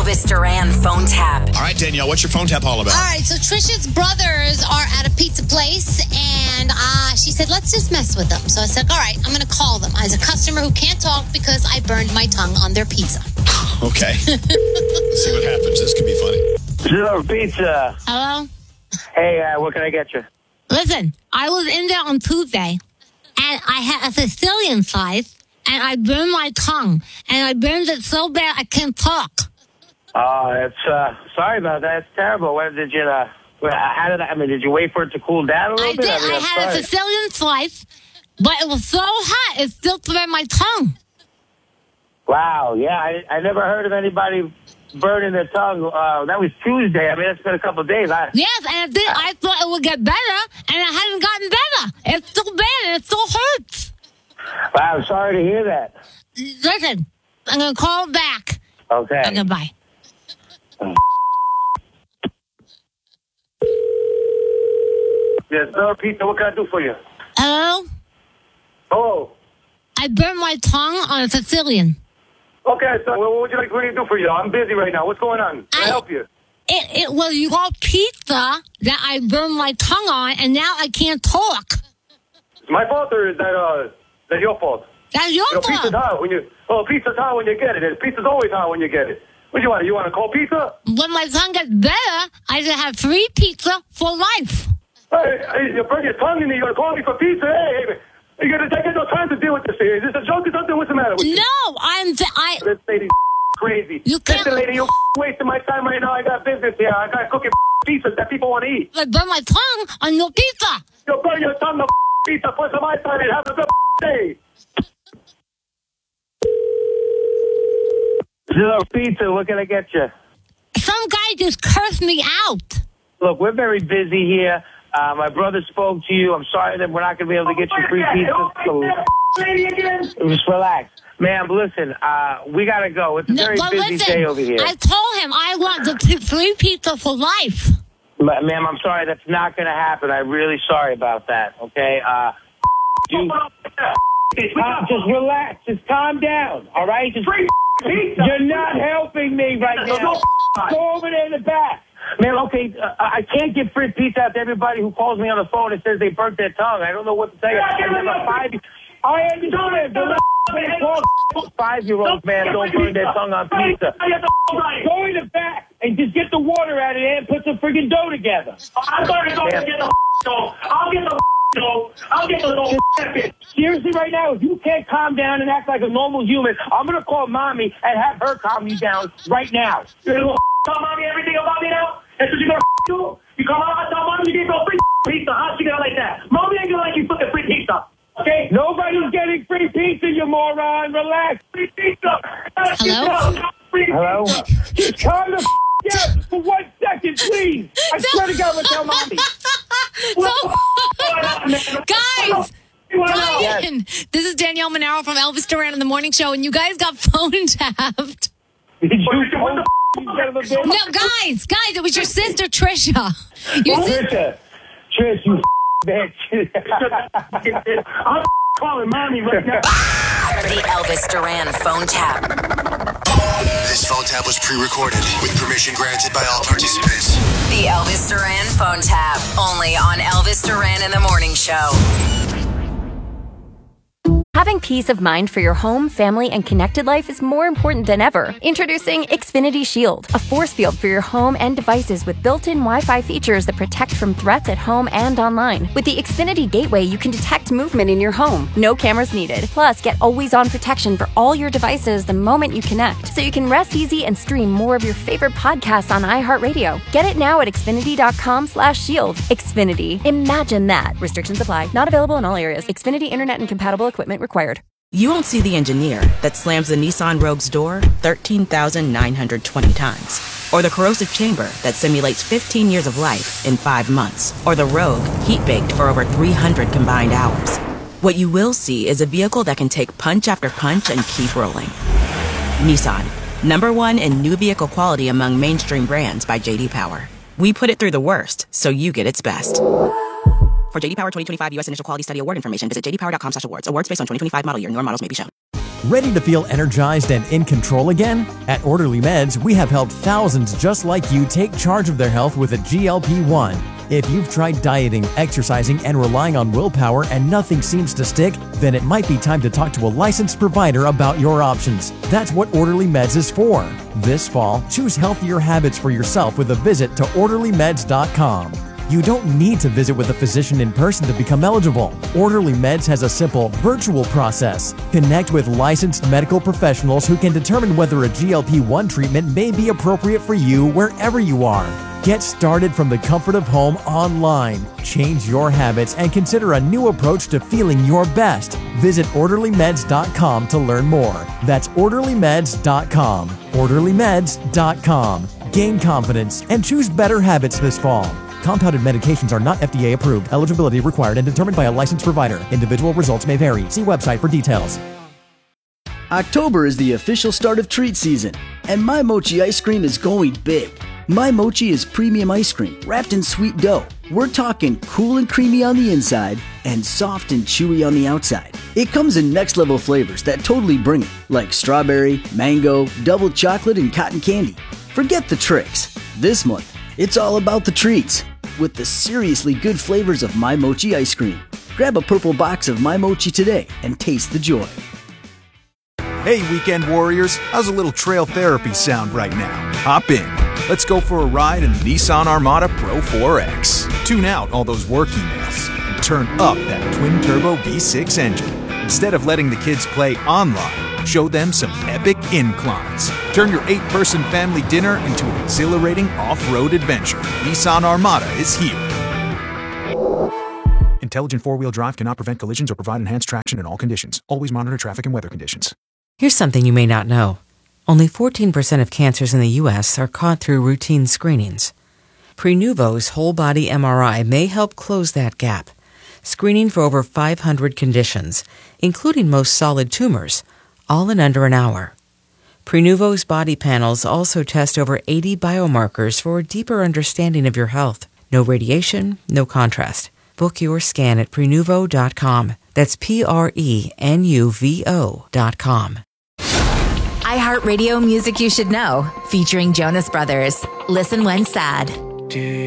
Elvis Duran phone tap. All right, Danielle, what's your phone tap all about? All right, so Trisha's brothers are at a pizza place, and she said, let's just mess with them. So I said, all right, I'm going to call them as a customer who can't talk because I burned my tongue on their pizza. Okay. See what happens. This could be funny. Zero Pizza. Hello? Hey, what can I get you? Listen, I was in there on Tuesday, and I had a Sicilian slice, and I burned my tongue, and I burned it so bad I can't talk. Oh, it's sorry about that. It's terrible. When did you? Did you wait for it to cool down a little I bit? did. I had a Sicilian slice, but it was so hot it still burned my tongue. Wow. Yeah, I never heard of anybody burning their tongue. That was Tuesday. I mean, it's been a couple of days. Yes, and I thought it would get better, and it hasn't gotten better. It's still bad, and it still hurts. Wow, I'm sorry to hear that. Listen, I'm going to call back. Okay. Okay, bye. Yes, Zero Pizza. What can I do for you? Hello? Oh. I burned my tongue on a Sicilian. Okay, so what would you like me to do for you? I'm busy right now. What's going on? Can I help you? It was your pizza that I burned my tongue on, and now I can't talk. It's my fault, or is that your fault? That's your fault. Pizza's hot pizza's hot when you get it. Pizza's always hot when you get it. What do you want? You want a cold pizza? When my tongue gets better, I should have free pizza for life. Hey, you burn your tongue and you're going to call me for pizza? Hey, you got no time to deal with this here. Is this a joke or something? What's the matter with you? No, This lady's crazy. You can't. Listen, lady, you're wasting my time right now. I got business here. I got cooking pizzas that people want to eat. I burned my tongue on your pizza. You burn your tongue on pizza. Put some ice on it. Have a good day. Zero Pizza, what can I get you? Some guy just cursed me out. Look, we're very busy here. My brother spoke to you. I'm sorry that we're not going to be able to get you free pizza. So just relax. Ma'am, listen, we got to go. It's a very busy day over here. I told him I want the free pizza for life. Ma'am, I'm sorry. That's not going to happen. I'm really sorry about that, okay? Just relax. Just calm down, all right? You're not helping me right now. Go over there in the back. Man, okay, I can't give free pizza out to everybody who calls me on the phone and says they burnt their tongue. I don't know what to tell you. I understand. Don't 5-year-olds, man, don't burn their tongue on pizza. Go in the back and just get the water out of there and put some friggin' dough together. I'm going to go and get the dough. I'll get the dough. I'll get the dough. Seriously, right now, if you can't calm down and act like a normal human, I'm going to call Mommy and have her calm you down right now. You're going to tell Mommy everything about me now? That's what you're going to do? You come out and tell Mommy you gave no free pizza. How's she going to like that? Mommy ain't going to like you fucking free pizza. Okay? Nobody's getting free pizza, you moron. Relax. Free pizza. Hello? Hello? Just calm the down for 1 second, please. I swear to God, I'm going to tell Mommy. Guys! Yes. This is Danielle Monaro from Elvis Duran in the Morning Show, and you guys got phone tapped. Did you son of a bitch? No, guys, it was your sister, Trisha. Trish, you bitch. I'm calling Mommy right now. The Elvis Duran phone tap. This phone tap was pre-recorded with permission granted by all participants. The Elvis Duran phone tap. Only on Elvis Duran in the Morning Show. Having peace of mind for your home, family, and connected life is more important than ever. Introducing Xfinity Shield, a force field for your home and devices with built-in Wi-Fi features that protect from threats at home and online. With the Xfinity Gateway, you can detect movement in your home. No cameras needed. Plus, get always-on protection for all your devices the moment you connect, so you can rest easy and stream more of your favorite podcasts on iHeartRadio. Get it now at Xfinity.com/shield. Xfinity. Imagine that. Restrictions apply. Not available in all areas. Xfinity Internet and compatible equipment required. You won't see the engineer that slams the Nissan Rogue's door 13,920 times. Or the corrosive chamber that simulates 15 years of life in 5 months. Or the Rogue heat-baked for over 300 combined hours. What you will see is a vehicle that can take punch after punch and keep rolling. Nissan, #1 in new vehicle quality among mainstream brands by J.D. Power. We put it through the worst, so you get its best. For J.D. Power 2025 U.S. Initial Quality Study Award information, visit jdpower.com/awards. Awards based on 2025 model year. Newer models may be shown. Ready to feel energized and in control again? At Orderly Meds, we have helped thousands just like you take charge of their health with a GLP-1. If you've tried dieting, exercising, and relying on willpower and nothing seems to stick, then it might be time to talk to a licensed provider about your options. That's what Orderly Meds is for. This fall, choose healthier habits for yourself with a visit to OrderlyMeds.com. You don't need to visit with a physician in person to become eligible. Orderly Meds has a simple, virtual process. Connect with licensed medical professionals who can determine whether a GLP-1 treatment may be appropriate for you wherever you are. Get started from the comfort of home online. Change your habits and consider a new approach to feeling your best. Visit OrderlyMeds.com to learn more. That's OrderlyMeds.com. OrderlyMeds.com. Gain confidence and choose better habits this fall. Compounded medications are not FDA approved. Eligibility required and determined by a licensed provider. Individual results may vary. See website for details. October is the official start of treat season, and My Mochi ice cream is going big. My Mochi is premium ice cream wrapped in sweet dough. We're talking cool and creamy on the inside and soft and chewy on the outside. It comes in next level flavors that totally bring it, like strawberry, mango, double chocolate, and cotton candy. Forget the tricks. This month, it's all about the treats with the seriously good flavors of My Mochi ice cream. Grab a purple box of My Mochi today and taste the joy. Hey, weekend warriors, how's a little trail therapy sound right now? Hop in. Let's go for a ride in the Nissan Armada Pro 4X. Tune out all those work emails and turn up that twin-turbo V6 engine. Instead of letting the kids play online, show them some epic inclines. Turn your 8-person family dinner into an exhilarating off-road adventure. Nissan Armada is here. Intelligent four-wheel drive cannot prevent collisions or provide enhanced traction in all conditions. Always monitor traffic and weather conditions. Here's something you may not know. Only 14% of cancers in the U.S. are caught through routine screenings. Prenuvo's whole-body MRI may help close that gap, screening for over 500 conditions, including most solid tumors, all in under an hour. Prenuvo's body panels also test over 80 biomarkers for a deeper understanding of your health. No radiation, no contrast. Book your scan at Prenuvo.com. That's Prenuvo.com. iHeartRadio Music You Should Know, featuring Jonas Brothers. Listen when sad.